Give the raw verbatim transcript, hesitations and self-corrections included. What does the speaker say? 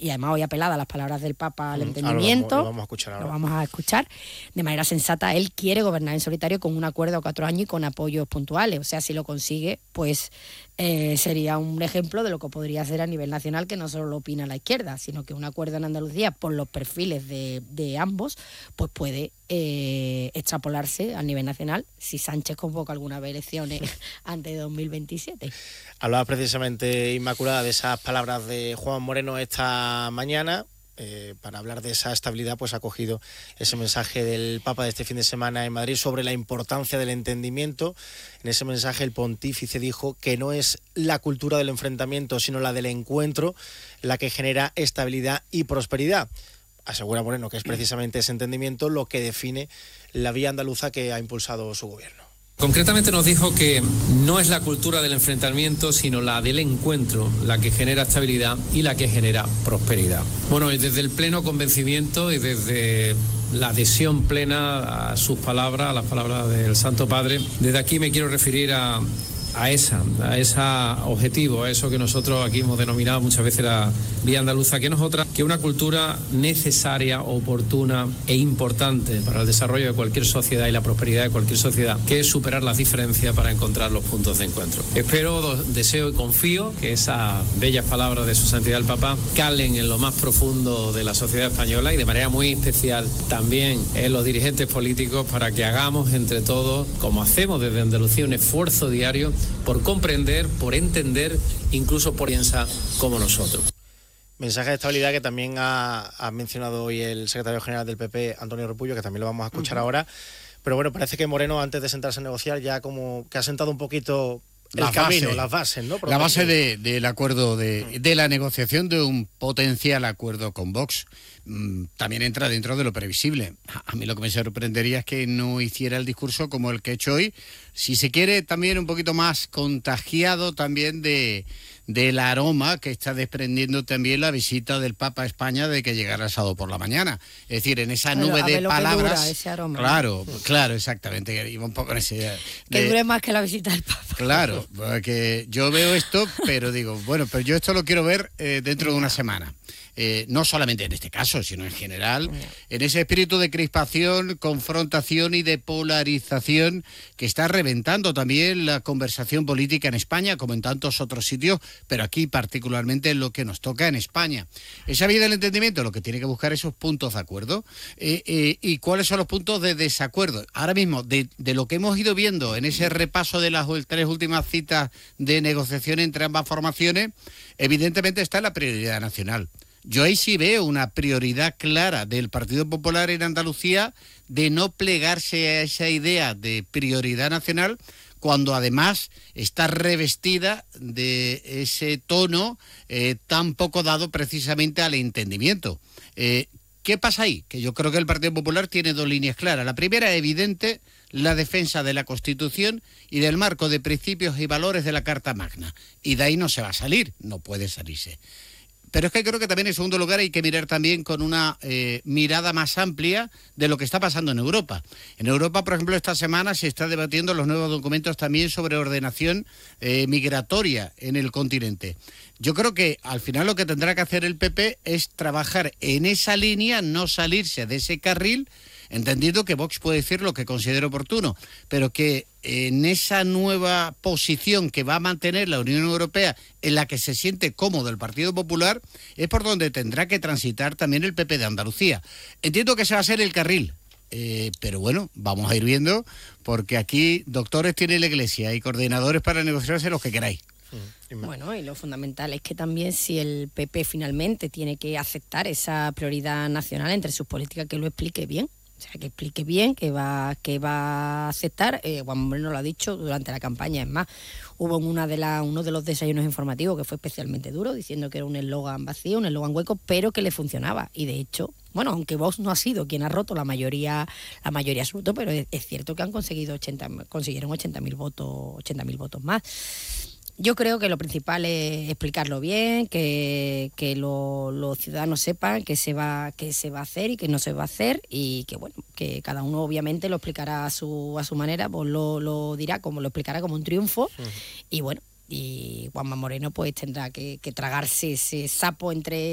y además hoy apelada a las palabras del Papa al mm, entendimiento, lo vamos, lo vamos a escuchar ahora. Lo vamos a escuchar de manera sensata. Él quiere gobernar en solitario con un acuerdo a cuatro años y con apoyos puntuales. O sea, si lo consigue, pues eh, sería un ejemplo de lo que podría hacer a nivel nacional, que no solo lo opina la izquierda, sino que un acuerdo en Andalucía, por los perfiles de, de ambos, pues puede eh, extrapolarse a nivel nacional si Sánchez convoca alguna vez elecciones antes de dos mil veintisiete. Hablaba precisamente, Inmaculada, de esas palabras de Juan Moreno esta mañana. Eh, para hablar de esa estabilidad, pues ha cogido ese mensaje del Papa de este fin de semana en Madrid sobre la importancia del entendimiento. En ese mensaje el pontífice dijo que no es la cultura del enfrentamiento, sino la del encuentro, la que genera estabilidad y prosperidad. Asegura Moreno que es precisamente ese entendimiento lo que define la vía andaluza que ha impulsado su gobierno. Concretamente nos dijo que no es la cultura del enfrentamiento, sino la del encuentro, la que genera estabilidad y la que genera prosperidad. Bueno, y desde el pleno convencimiento y desde la adhesión plena a sus palabras, a las palabras del Santo Padre, desde aquí me quiero referir a, a esa, a ese objetivo, a eso que nosotros aquí hemos denominado muchas veces la vía andaluza, que no es otra que una cultura necesaria, oportuna e importante para el desarrollo de cualquier sociedad y la prosperidad de cualquier sociedad, que es superar las diferencias para encontrar los puntos de encuentro. Espero, deseo y confío que esas bellas palabras de su santidad el Papa calen en lo más profundo de la sociedad española y de manera muy especial también en los dirigentes políticos, para que hagamos entre todos, como hacemos desde Andalucía, un esfuerzo diario por comprender, por entender, incluso por pensar como nosotros. Mensaje de estabilidad que también ha, ha mencionado hoy el secretario general del P P, Antonio Repullo, que también lo vamos a escuchar uh-huh. ahora. Pero bueno, parece que Moreno, antes de sentarse a negociar, ya como que ha sentado un poquito el las camino, bases, las bases, ¿no? La base de, del acuerdo, de, de la negociación de un potencial acuerdo con Vox. También entra dentro de lo previsible. A mí lo que me sorprendería es que no hiciera el discurso como el que he hecho hoy, si se quiere también un poquito más contagiado también de del aroma que está desprendiendo también la visita del Papa a España de que llegara el sábado por la mañana. Es decir, en esa nube a ver, de lo palabras. Que dura ese aroma, claro, ¿no? claro, exactamente. Iba un poco en ese, de, que dure más que la visita del Papa. Claro, porque yo veo esto, pero digo, bueno, pero yo esto lo quiero ver eh, dentro de una semana. Eh, no solamente en este caso, sino en general, en ese espíritu de crispación, confrontación y de polarización que está reventando también la conversación política en España, como en tantos otros sitios, pero aquí particularmente en lo que nos toca en España. Esa vía del entendimiento lo que tiene que buscar esos puntos de acuerdo. Eh, eh, ¿Y cuáles son los puntos de desacuerdo? Ahora mismo, de, de lo que hemos ido viendo en ese repaso de las tres últimas citas de negociación entre ambas formaciones, evidentemente está la prioridad nacional. Yo ahí sí veo una prioridad clara del Partido Popular en Andalucía de no plegarse a esa idea de prioridad nacional, cuando además está revestida de ese tono eh, tan poco dado precisamente al entendimiento. Eh, ¿Qué pasa ahí? Que yo creo que el Partido Popular tiene dos líneas claras. La primera, evidente, la defensa de la Constitución y del marco de principios y valores de la Carta Magna. Y de ahí no se va a salir, no puede salirse. Pero es que creo que también, en segundo lugar, hay que mirar también con una eh, mirada más amplia de lo que está pasando en Europa. En Europa, por ejemplo, esta semana se está debatiendo los nuevos documentos también sobre ordenación eh, migratoria en el continente. Yo creo que al final lo que tendrá que hacer el P P es trabajar en esa línea, no salirse de ese carril, entendiendo que Vox puede decir lo que considere oportuno, pero que en esa nueva posición que va a mantener la Unión Europea, en la que se siente cómodo el Partido Popular, es por donde tendrá que transitar también el P P de Andalucía. Entiendo que ese va a ser el carril, eh, pero bueno, vamos a ir viendo, porque aquí doctores tiene la Iglesia y coordinadores para negociarse los que queráis. Bueno, y lo fundamental es que también, si el P P finalmente tiene que aceptar esa prioridad nacional entre sus políticas, que lo explique bien. O sea, que explique bien que va, que va a aceptar. eh, Juan Moreno lo ha dicho durante la campaña. Es más, hubo en una de la, uno de los desayunos informativos que fue especialmente duro, diciendo que era un eslogan vacío, un eslogan hueco, pero que le funcionaba. Y de hecho, bueno, aunque Vox no ha sido quien ha roto la mayoría la mayoría absoluta, pero es, es cierto que han conseguido ochenta, consiguieron ochenta mil votos, ochenta mil votos más. Yo creo que lo principal es explicarlo bien, que, que lo, los ciudadanos sepan que se va que se va a hacer y que no se va a hacer, y que bueno, que cada uno obviamente lo explicará a su a su manera, pues lo, lo dirá como lo explicará como un triunfo. Uh-huh. Y bueno, y Juanma Moreno pues tendrá que, que tragarse ese sapo entre